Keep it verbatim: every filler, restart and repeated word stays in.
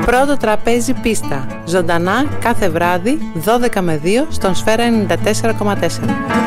Πρώτο τραπέζι πίστα. Ζωντανά κάθε βράδυ δώδεκα με δύο στον Σφαίρα ενενήντα τέσσερα κόμμα τέσσερα.